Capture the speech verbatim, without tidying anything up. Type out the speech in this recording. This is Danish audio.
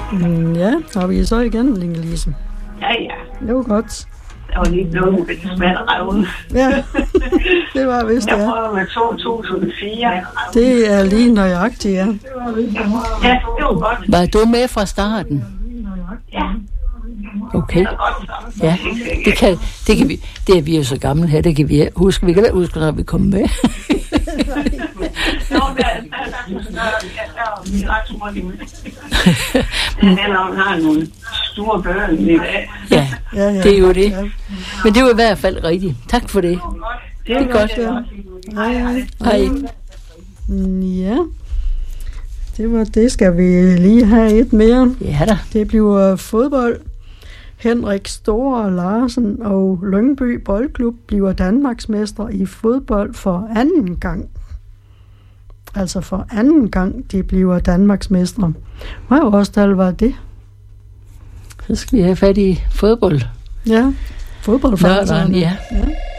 Mm, ja, og vi er så igen, Inge-Lise. Ja, ja. Det var godt. Der var lige blevet med det smalle revne. Ja, det var vist, Jeg ja. prøvede med to tusind og fire. Det er lige nøjagtigt, ja. Ja, det var godt. Var du med fra starten? Ja, Okay. det var godt så. Ja, det kan, det kan vi. Det er vi jo så gamle her, det kan vi huske. Vi kan da huske, når vi kommer med. Nå, der, der, der, der var vi ret hurtigt med. Den her har nogle store børn i dag. Ja, Ja, ja. det er jo det. Ja. Men det var i hvert fald rigtigt. Tak for det. Det er godt, ja. Hej, hej. Hej. Ja, det var det. Skal vi lige have et mere? Ja da. Det bliver fodbold. Henrik Store Larsen og Lyngby Boldklub bliver Danmarksmester i fodbold for anden gang. Altså for anden gang, de bliver Danmarksmestre. Hvad årstal var det? Så skal vi have fat i fodbold. Ja, fodboldfanserne. Nørderen, ja. ja.